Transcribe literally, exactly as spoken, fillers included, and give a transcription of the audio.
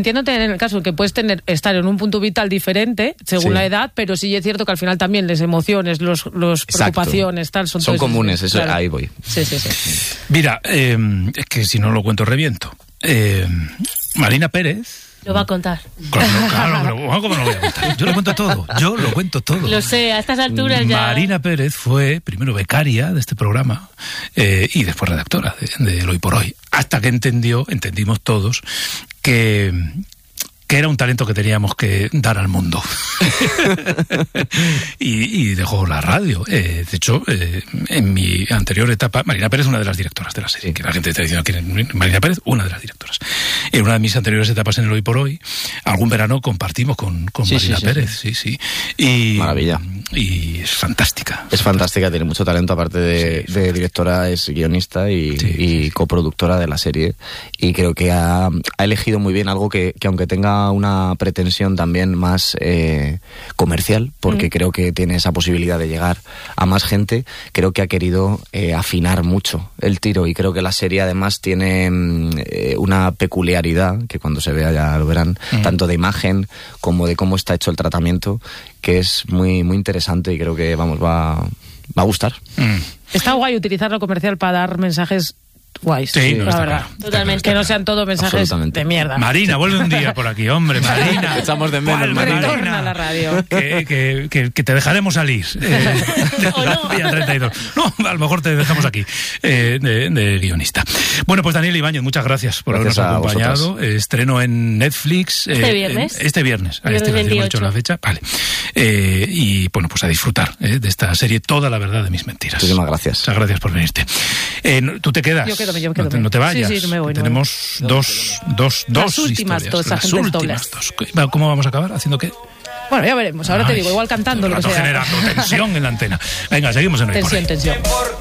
Entiéndote en el caso de que puedes tener, estar en un punto vital diferente según Sí. la edad, pero sí es cierto que al final también las emociones, los, los preocupaciones, tal, son, son todos- comunes, eso, claro. ahí voy. Sí, sí, sí. Mira, eh, es que si no lo cuento reviento. Eh, Marina Pérez... Lo va a contar. Claro, claro, pero bueno, ¿cómo no lo voy a contar? Yo lo cuento todo, yo lo cuento todo. Lo sé, a estas alturas ya... Marina Pérez fue primero becaria de este programa eh, y después redactora de, de Hoy por Hoy, hasta que entendió, entendimos todos, que... que era un talento que teníamos que dar al mundo. y, y dejó la radio. Eh, de hecho, eh, en mi anterior etapa, Marina Pérez, una de las directoras de la serie, que la gente está diciendo que Marina Pérez, una de las directoras. En una de mis anteriores etapas en el Hoy por Hoy, algún verano compartimos con, con Sí, Marina sí, sí, Pérez, sí, sí. Y, Maravilla. Y es fantástica. Es fantástica, tiene mucho talento, aparte de, Sí, de directora, es guionista y, Sí, y sí, sí. coproductora de la serie. Y creo que ha, ha elegido muy bien algo que, que aunque tenga una pretensión también más eh, comercial, porque mm. creo que tiene esa posibilidad de llegar a más gente, creo que ha querido eh, afinar mucho el tiro, y creo que la serie además tiene eh, una peculiaridad, que cuando se vea ya lo verán, mm. tanto de imagen como de cómo está hecho el tratamiento, que es muy, muy interesante, y creo que vamos va, va a gustar. Mm. Está guay utilizar lo comercial para dar mensajes guays, sí, no, la verdad. Claro. Totalmente. Que no sean todos mensajes de mierda. Marina, vuelve un día por aquí, hombre, Marina. Echamos de menos, Marina. Retorna a la radio. Que, que, que, que te dejaremos salir. Eh, ¿O no? Día treinta y dos. No, a lo mejor te dejamos aquí, eh, de, de guionista. Bueno, pues Daniel Ibáñez, muchas gracias por Gracias habernos acompañado. vosotras. Estreno en Netflix. Este eh, viernes. En, este viernes. A Viernes este viernes hemos veintiocho. hecho la fecha. Vale. Eh, y bueno, pues a disfrutar eh, de esta serie, Toda la verdad de mis mentiras. Muchísimas gracias. Muchas gracias por venirte. Eh, ¿Tú te quedas? Yo quedo, yo quedo. No te, no te vayas. Sí, sí, no me voy, no Tenemos voy. dos, dos, dos Las últimas historias. dos, Las agentes últimas dobles. dos. ¿Cómo vamos a acabar? ¿Haciendo qué? Bueno, ya veremos. Ahora Ay, te digo, igual cantando todo lo el que rato sea. generando tensión en la antena. Venga, seguimos en el Tensión, tensión.